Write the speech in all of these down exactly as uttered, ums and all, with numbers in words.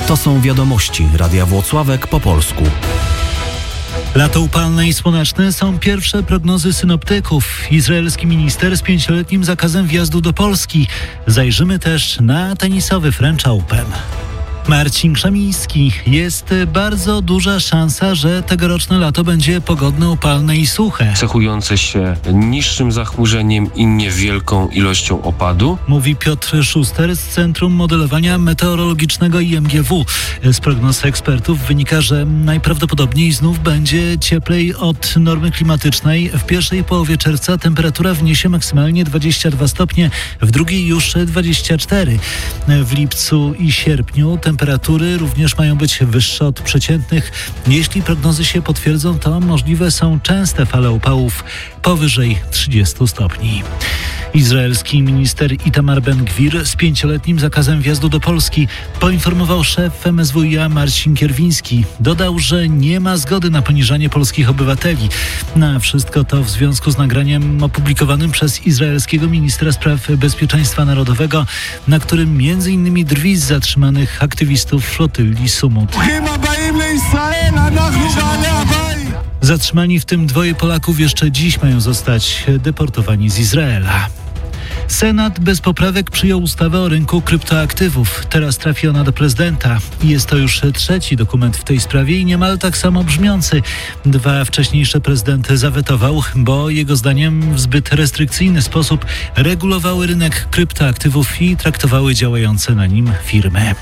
To są wiadomości Radia Włocławek po polsku. Lato upalne i słoneczne są pierwsze prognozy synoptyków. Izraelski minister z pięcioletnim zakazem wjazdu do Polski. Zajrzymy też na tenisowy French Open. Marcin Krzemiński. Jest bardzo duża szansa, że tegoroczne lato będzie pogodne, upalne i suche. Cechujące się niższym zachmurzeniem i niewielką ilością opadu. Mówi Piotr Szuster z Centrum Modelowania Meteorologicznego I M G W. Z prognoz ekspertów wynika, że najprawdopodobniej znów będzie cieplej od normy klimatycznej. W pierwszej połowie czerwca temperatura wyniesie maksymalnie dwadzieścia dwa stopnie, w drugiej już dwadzieścia cztery. W lipcu i sierpniu temperatury również mają być wyższe od przeciętnych. Jeśli prognozy się potwierdzą, to możliwe są częste fale upałów powyżej trzydziestu stopni. Izraelski minister Itamar Ben-Gwir z pięcioletnim zakazem wjazdu do Polski poinformował szef M S W i A Marcin Kierwiński. Dodał, że nie ma zgody na poniżanie polskich obywateli. Na wszystko to w związku z nagraniem opublikowanym przez izraelskiego ministra spraw bezpieczeństwa narodowego, na którym między innymi drwi z zatrzymanych aktywistów flotylli Sumut. Zatrzymani w tym dwoje Polaków jeszcze dziś mają zostać deportowani z Izraela. Senat bez poprawek przyjął ustawę o rynku kryptoaktywów. Teraz trafi ona do prezydenta. Jest to już trzeci dokument w tej sprawie i niemal tak samo brzmiący. Dwa wcześniejsze prezydent zawetował, bo jego zdaniem w zbyt restrykcyjny sposób regulowały rynek kryptoaktywów i traktowały działające na nim firmy.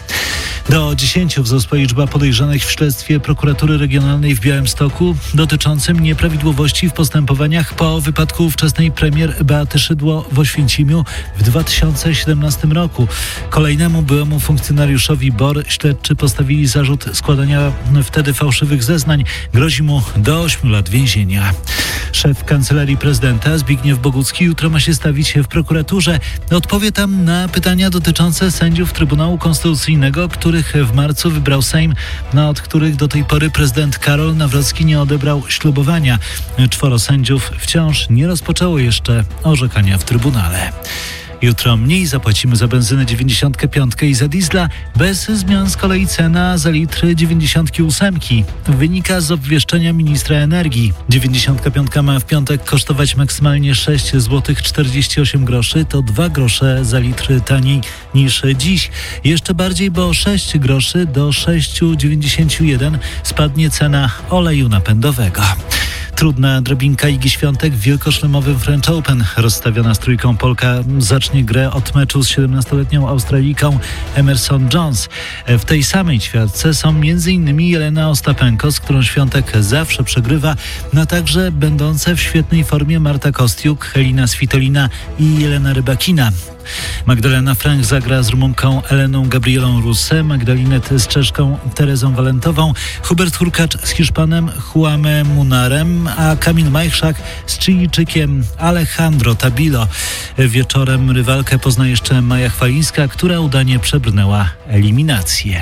Do dziesięciu wzrosła liczba podejrzanych w śledztwie prokuratury regionalnej w Białymstoku dotyczącym nieprawidłowości w postępowaniach po wypadku ówczesnej premier Beaty Szydło w Oświęcimiu w dwa tysiące siedemnastym roku. Kolejnemu byłemu funkcjonariuszowi B O R śledczy postawili zarzut składania wtedy fałszywych zeznań. Grozi mu do ośmiu lat więzienia. Szef Kancelarii Prezydenta Zbigniew Bogucki jutro ma się stawić w prokuraturze. Odpowie tam na pytania dotyczące sędziów Trybunału Konstytucyjnego, których w marcu wybrał Sejm, no od których do tej pory prezydent Karol Nawrocki nie odebrał ślubowania. Czworo sędziów wciąż nie rozpoczęło jeszcze orzekania w Trybunale. Jutro mniej zapłacimy za benzynę dziewięćdziesiąt pięć i za diesla, bez zmian z kolei cena za litr dziewięćdziesiąt osiem. Wynika z obwieszczenia ministra energii. dziewięćdziesiąt pięć ma w piątek kosztować maksymalnie sześć złotych czterdzieści osiem groszy, to dwa grosze za litr taniej niż dziś. Jeszcze bardziej, bo sześć groszy do sześć przecinek dziewięćdziesiąt jeden spadnie cena oleju napędowego. Trudna drabinka Igi Świątek w wielkoszlemowym French Open. Rozstawiona z trójką Polka zacznie grę od meczu z siedemnastoletnią Australijką Emerson Jones. W tej samej ćwiartce są m.in. Jelena Ostapenko, z którą Świątek zawsze przegrywa, no także będące w świetnej formie Marta Kostiuk, Helina Svitolina i Jelena Rybakina. Magdalena Frank zagra z Rumunką Eleną Gabrielą Russe, Magdalinet z Czeszką Terezą Walentową, Hubert Hurkacz z Hiszpanem Juanem Munarem, a Kamil Majchrzak z Chilijczykiem Alejandro Tabilo. Wieczorem rywalkę pozna jeszcze Maja Chwalińska, która udanie przebrnęła eliminację.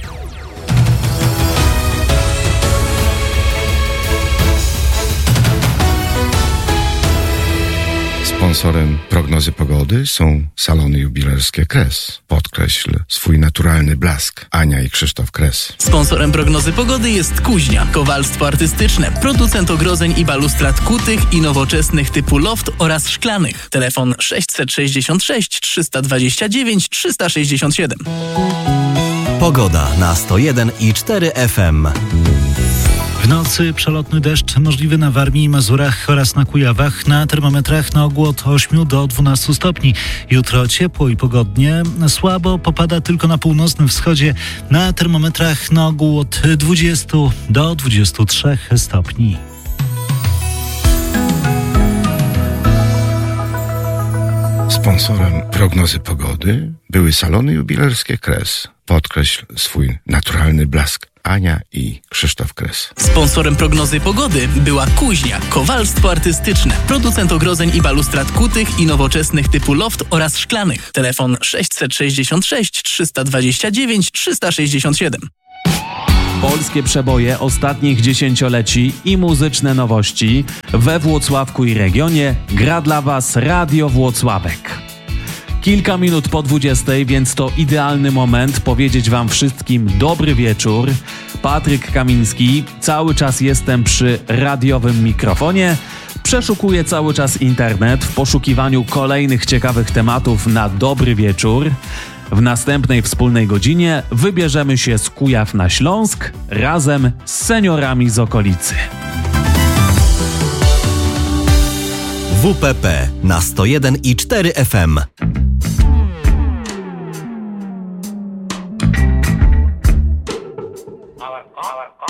Sponsorem prognozy pogody są salony jubilerskie Kres. Podkreśl swój naturalny blask. Ania i Krzysztof Kres. Sponsorem prognozy pogody jest Kuźnia, kowalstwo artystyczne, producent ogrodzeń i balustrad kutych i nowoczesnych typu loft oraz szklanych. Telefon sześćset sześćdziesiąt sześć trzysta dwadzieścia dziewięć trzysta sześćdziesiąt siedem. Pogoda na sto jeden i cztery F M. W nocy przelotny deszcz możliwy na Warmii i Mazurach oraz na Kujawach. Na termometrach na ogół od ośmiu do dwunastu stopni. Jutro ciepło i pogodnie. Słabo popada tylko na północnym wschodzie. Na termometrach na ogół od dwudziestu do dwudziestu trzech stopni. Sponsorem prognozy pogody były salony jubilerskie Kres. Podkreśl swój naturalny blask. Ania i Krzysztof Kres. Sponsorem prognozy pogody była Kuźnia, kowalstwo artystyczne, producent ogrodzeń i balustrad kutych i nowoczesnych typu loft oraz szklanych. Telefon sześćset sześćdziesiąt sześć trzysta dwadzieścia dziewięć trzysta sześćdziesiąt siedem. Polskie przeboje ostatnich dziesięcioleci i muzyczne nowości we Włocławku i regionie gra dla Was Radio Włocławek. Kilka minut po dwudziestej, więc to idealny moment powiedzieć wam wszystkim dobry wieczór. Patryk Kamiński, cały czas jestem przy radiowym mikrofonie. Przeszukuję cały czas internet w poszukiwaniu kolejnych ciekawych tematów na dobry wieczór. W następnej wspólnej godzinie wybierzemy się z Kujaw na Śląsk razem z seniorami z okolicy. W P P na sto jeden i cztery F M.